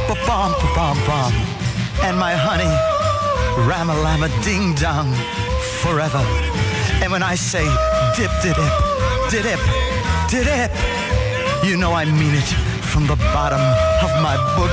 ba-bum, ba-bum, bum. And my honey, ram-a-lam-a ding-dong, forever. And when I say dip-de-dip, dip, dip, you know I mean it from the bottom of my boogie.